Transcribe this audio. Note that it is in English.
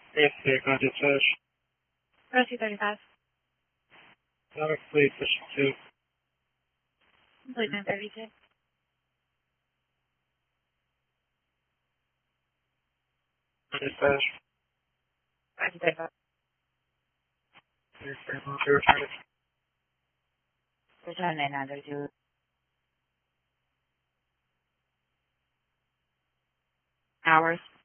Yes, sir. Can I dispatch? Rescue 35. Not a complete pushing 2. Complete 932. Dispatch. Rescue 35. Yes, sir. Can I return it? Return 932. Hours.